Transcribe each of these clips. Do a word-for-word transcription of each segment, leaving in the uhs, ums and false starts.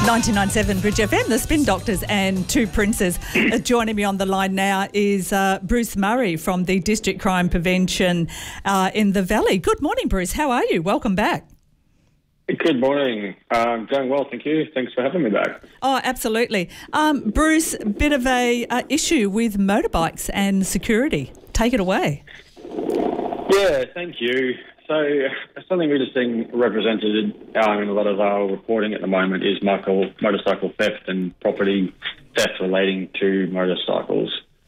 ninety-nine point seven Bridge F M, the Spin Doctors and Two Princes. Uh, joining me on the line now is uh, Bruce Murray from the District Crime Prevention uh, in the Valley. Good morning, Bruce. How are you? Welcome back. Good morning. I'm um, going well, thank you. Thanks for having me back. Oh, absolutely. Um, Bruce, bit of a uh, issue with motorbikes and security. Take it away. Yeah, thank you. So something we're just seeing represented uh, in a lot of our reporting at the moment is motor- motorcycle theft and property theft relating to motorcycles.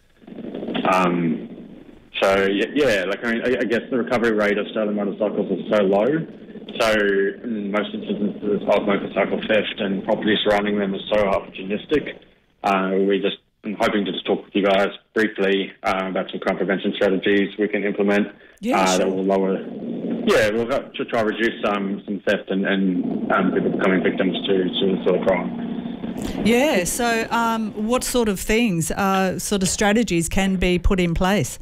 Um, so, yeah, like I, mean, I guess the recovery rate of stolen motorcycles is so low. So in most instances of motorcycle theft and property surrounding them is so opportunistic. Uh, we just I'm hoping to just talk with you guys briefly uh, about some crime prevention strategies we can implement yeah, uh, sure. that will lower. Yeah, we'll go to try to reduce um, some theft and, and um, people becoming victims to, to this sort of crime. Yeah. So, um, what sort of things, uh, sort of strategies, can be put in place?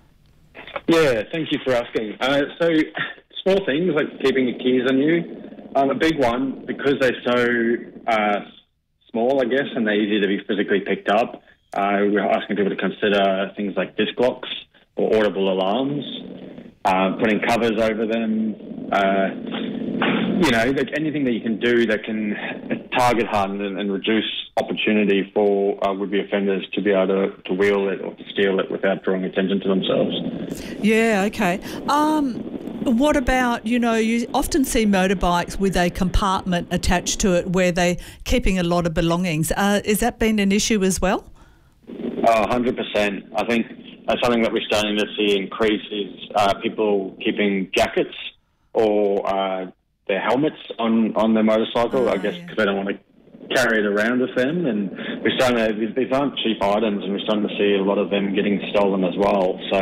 Yeah, thank you for asking. Uh, so, small things like keeping your keys on you. Um, a big one, because they're so uh, small, I guess, and they're easy to be physically picked up. Uh, we're asking people to consider things like disc locks or audible alarms, uh, putting covers over them, uh, you know, like anything that you can do that can target harden and, and reduce opportunity for uh, would-be offenders to be able to, to wheel it or to steal it without drawing attention to themselves. Yeah, okay. Um, what about, you know, you often see motorbikes with a compartment attached to it where they're keeping a lot of belongings. Uh, has that been an issue as well? Oh, one hundred percent. I think that's something that we're starting to see increase is uh, people keeping jackets or uh, their helmets on, on their motorcycle, oh, I guess, yeah. because they don't want to carry it around with them. And we're starting to, these aren't cheap items, and we're starting to see a lot of them getting stolen as well. So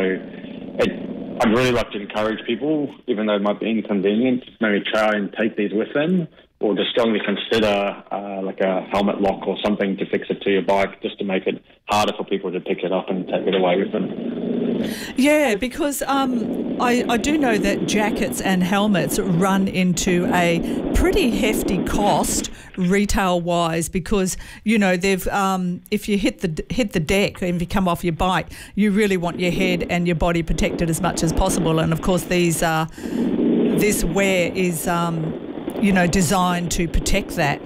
it, I'd really like to encourage people, even though it might be inconvenient, maybe try and take these with them, or just strongly consider uh, like a helmet lock or something to fix it to your bike, just to make it harder for people to pick it up and take it away with them. Yeah, because um, I, I do know that jackets and helmets run into a pretty hefty cost retail-wise, because, you know, they've um, if you hit the hit the deck and if you come off your bike, you really want your head and your body protected as much as possible. And of course, these uh, this wear is um, you know, designed to protect that.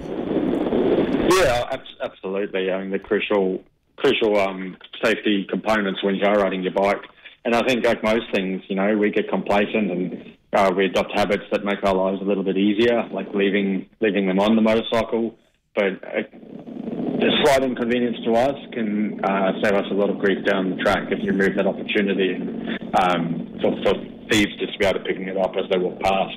Yeah, ab- absolutely. I mean, the crucial, crucial um, safety components when you're riding your bike. And I think, like most things, you know, we get complacent and uh, we adopt habits that make our lives a little bit easier, like leaving leaving them on the motorcycle. But uh, a slight inconvenience to us can uh, save us a lot of grief down the track if you remove that opportunity um, for, for thieves just to be able to pick it up as they walk past.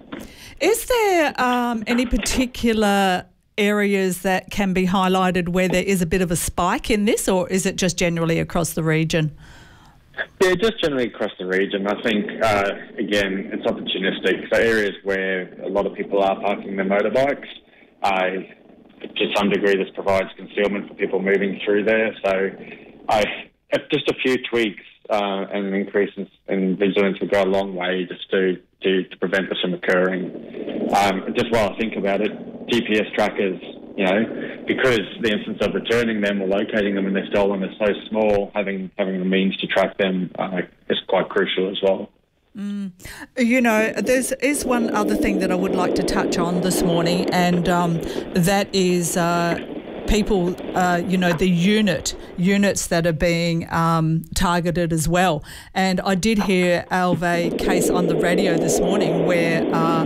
Is there um, any particular areas that can be highlighted where there is a bit of a spike in this, or is it just generally across the region? Yeah, just generally across the region. I think, uh, again, it's opportunistic. So areas where a lot of people are parking their motorbikes, uh, to some degree this provides concealment for people moving through there. So I, just a few tweaks uh, and an increase in, in vigilance would go a long way just to To, to prevent this from occurring. Um, just while I think about it, G P S trackers, you know, because the instance of returning them or locating them when they're stolen is so small, having having the means to track them uh, is quite crucial as well. Mm. You know, there's is one other thing that I would like to touch on this morning, and um, that is uh, people, uh, you know, the unit units that are being um, targeted as well. And I did hear Alve case on the radio this morning where uh,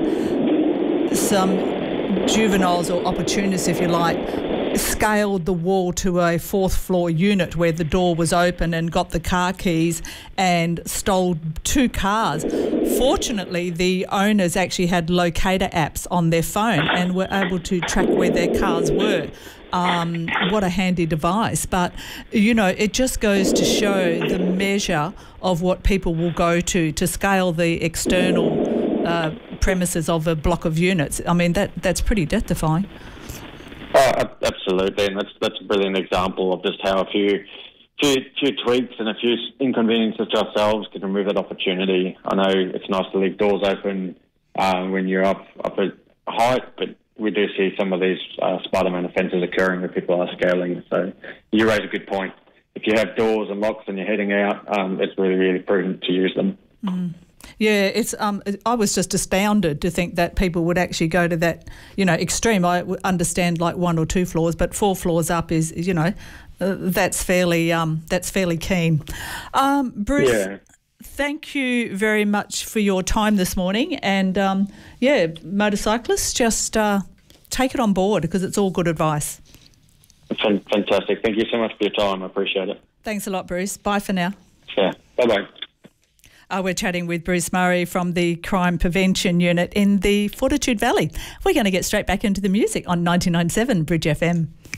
some juveniles or opportunists, if you like, scaled the wall to a fourth floor unit where the door was open and got the car keys and stole two cars. Fortunately, the owners actually had locator apps on their phone and were able to track where their cars were. Um, what a handy device. But, you know, it just goes to show the measure of what people will go to to scale the external uh, premises of a block of units. I mean, that that's pretty death-defying. Oh, absolutely, and that's that's a brilliant example of just how a few few, few tweaks and a few inconveniences to ourselves can remove that opportunity. I know it's nice to leave doors open uh, when you're up up at height, but we do see some of these uh, Spider-Man offences occurring where people are scaling. So you raise a good point. If you have doors and locks and you're heading out, um, it's really, really prudent to use them. Mm. Yeah, it's. Um, I was just astounded to think that people would actually go to that, you know, extreme. I understand like one or two floors, but four floors up is, you know, uh, that's fairly um, that's fairly keen. Um, Bruce, yeah. Thank you very much for your time this morning, and um, yeah, motorcyclists, just uh, take it on board because it's all good advice. Fantastic. Thank you so much for your time. I appreciate it. Thanks a lot, Bruce. Bye for now. Yeah. Bye-bye. Uh, we're chatting with Bruce Murray from the Crime Prevention Unit in the Fortitude Valley. We're going to get straight back into the music on ninety-nine point seven Bridge F M.